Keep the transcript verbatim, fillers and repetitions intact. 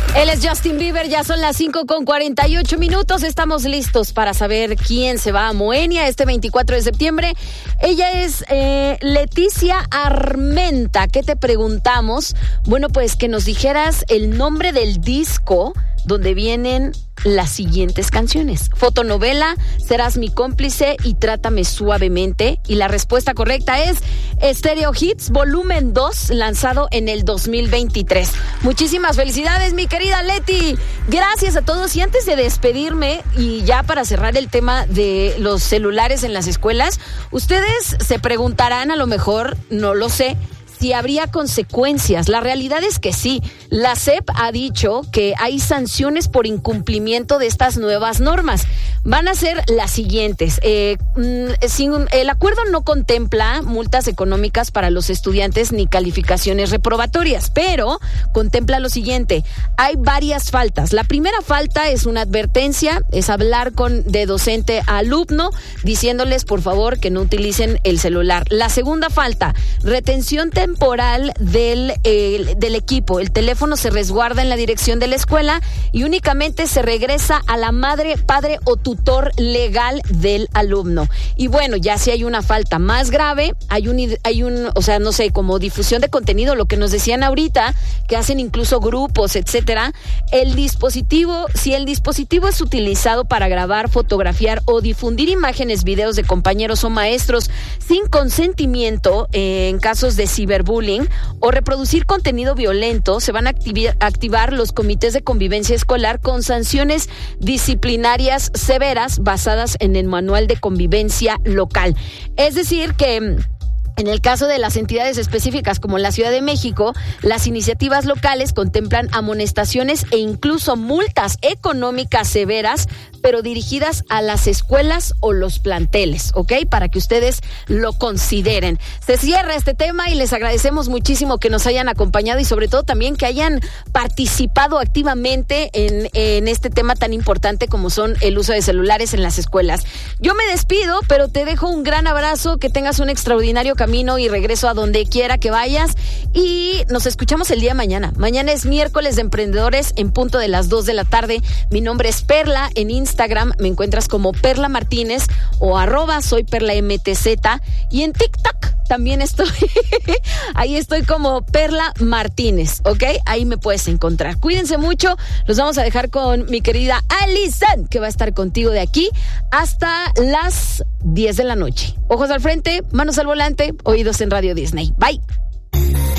Él es Justin Bieber, ya son las cinco con cuarenta y ocho minutos. Estamos listos para saber quién se va a Moenia este veinticuatro de septiembre. Ella es eh, Leticia Armenta. ¿Qué te preguntamos? Bueno, pues que nos dijeras el nombre del disco donde vienen las siguientes canciones. Fotonovela, Serás mi cómplice y Trátame suavemente. Y la respuesta correcta es Stereo Hits Volumen dos, lanzado en el dos mil veintitrés. Muchísimas felicidades, mi querida Leti. Gracias a todos. Y antes de despedirme, y ya para cerrar el tema de los celulares en las escuelas, ustedes se preguntarán, a lo mejor, no lo sé, si habría consecuencias. La realidad es que sí. La S E P ha dicho que hay sanciones por incumplimiento de estas nuevas normas. Van a ser las siguientes. Eh, sin, el acuerdo no contempla multas económicas para los estudiantes ni calificaciones reprobatorias, pero contempla lo siguiente. Hay varias faltas. La primera falta es una advertencia, es hablar con de docente a alumno, diciéndoles por favor que no utilicen el celular. La segunda falta, retención temporal temporal del, eh, del equipo. El teléfono se resguarda en la dirección de la escuela y únicamente se regresa a la madre, padre o tutor legal del alumno. Y bueno, ya si hay una falta más grave, hay un, hay un, o sea, no sé, como difusión de contenido, lo que nos decían ahorita, que hacen incluso grupos, etcétera. El dispositivo, si el dispositivo es utilizado para grabar, fotografiar o difundir imágenes, videos de compañeros o maestros sin consentimiento, eh, en casos de ciber bullying o reproducir contenido violento, se van a activar, activar los comités de convivencia escolar con sanciones disciplinarias severas basadas en el manual de convivencia local. Es decir que en el caso de las entidades específicas como la Ciudad de México, las iniciativas locales contemplan amonestaciones e incluso multas económicas severas, pero dirigidas a las escuelas o los planteles, ¿ok? Para que ustedes lo consideren. Se cierra este tema y les agradecemos muchísimo que nos hayan acompañado y sobre todo también que hayan participado activamente en, en este tema tan importante como son el uso de celulares en las escuelas. Yo me despido, pero te dejo un gran abrazo, que tengas un extraordinario camino y regreso a donde quiera que vayas y nos escuchamos el día de mañana. Mañana es miércoles de emprendedores en punto de las dos de la tarde. Mi nombre es Perla, en Instagram me encuentras como Perla Martínez o arroba soy Perla M T Z y en TikTok también estoy, ahí estoy como Perla Martínez, ¿ok? Ahí me puedes encontrar. Cuídense mucho, los vamos a dejar con mi querida Alison, que va a estar contigo de aquí hasta las diez de la noche. Ojos al frente, manos al volante, oídos en Radio Disney. Bye.